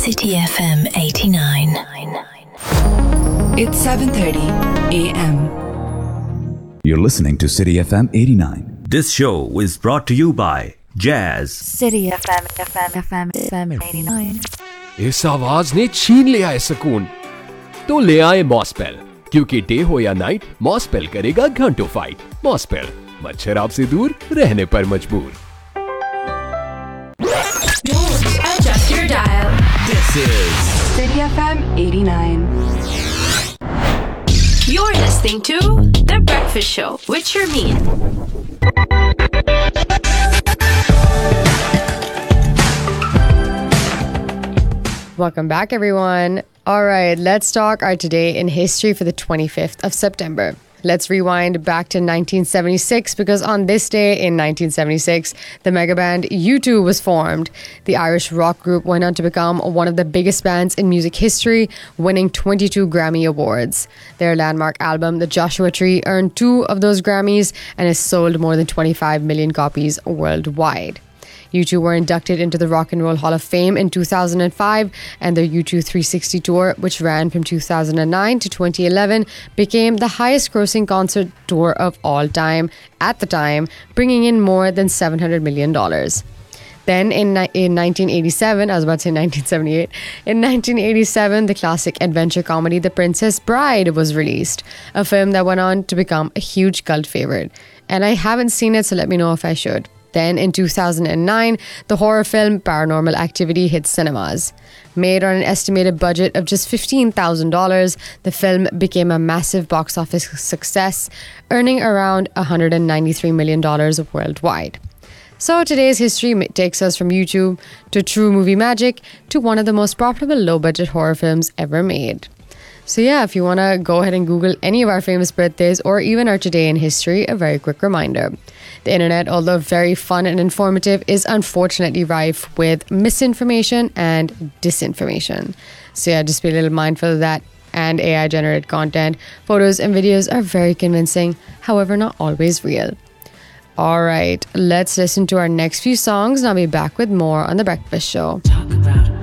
City FM 89. It's 7:30 a.m. You're listening to City FM 89. This show is brought to you by Jazz. City FM 89. इस आवाज ने छीन लिया है सुकून, तो ले आए मॉसपेल, क्योंकि डे हो या नाइट मॉसपेल करेगा घंटों फाइट। मॉसपेल, मच्छर आपसे दूर रहने पर मजबूर। Don't adjust your dial. This is City FM 89. You're listening to The Breakfast Show with Sharmeen. Welcome back, everyone. All right, let's talk our today in history for the 25th of September. Let's rewind back to 1976 because on this day in 1976, the mega band U2 was formed. The Irish rock group went on to become one of the biggest bands in music history, winning 22 Grammy Awards. Their landmark album, The Joshua Tree, earned 2 of those Grammys and has sold more than 25 million copies worldwide. U2 were inducted into the Rock and Roll Hall of Fame in 2005, and their U2 360 tour, which ran from 2009 to 2011, became the highest grossing concert tour of all time at the time, bringing in more than $700 million. Then in 1987, I was about to say 1978, in 1987, the classic adventure comedy The Princess Bride was released, a film that went on to become a huge cult favorite. And I haven't seen it, so let me know if I should. Then in 2009, the horror film Paranormal Activity hit cinemas. Made on an estimated budget of just $15,000, the film became a massive box office success, earning around $193 million worldwide. So today's history takes us from YouTube to true movie magic to one of the most profitable low-budget horror films ever made. So yeah, if you want to go ahead and Google any of our famous birthdays or even our today in history, a very quick reminder. The internet, although very fun and informative, is unfortunately rife with misinformation and disinformation. So yeah, just be a little mindful of that. And AI-generated content, photos and videos are very convincing, however not always real. All right, let's listen to our next few songs and I'll be back with more on The Breakfast Show.